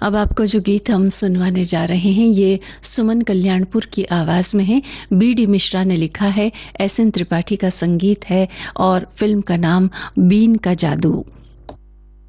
अब आपको जो गीत हम सुनवाने जा रहे हैं ये सुमन कल्याणपुर की आवाज में है। बी.डी. मिश्रा ने लिखा है, एस.एन. त्रिपाठी का संगीत है और फिल्म का नाम बीन का जादू।